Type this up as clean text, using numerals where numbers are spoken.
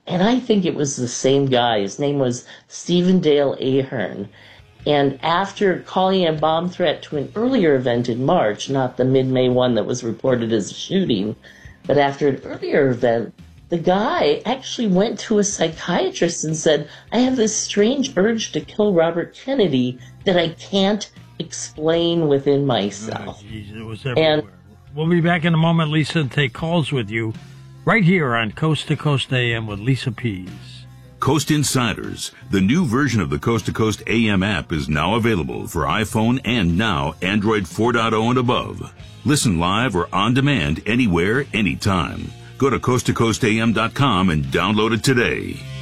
And I think it was the same guy. His name was Stephen Dale Ahern. And after calling a bomb threat to an earlier event in March, not the mid-May one that was reported as a shooting, but after an earlier event, the guy actually went to a psychiatrist and said, I have this strange urge to kill Robert Kennedy that I can't explain within myself. Oh, geez, it was everywhere. And we'll be back in a moment, Lisa, and take calls with you right here on Coast to Coast AM with Lisa Pease. Coast Insiders, the new version of the Coast to Coast AM app, is now available for iPhone and now Android 4.0 and above. Listen live or on demand anywhere, anytime. Go to coasttocoastam.com and download it today.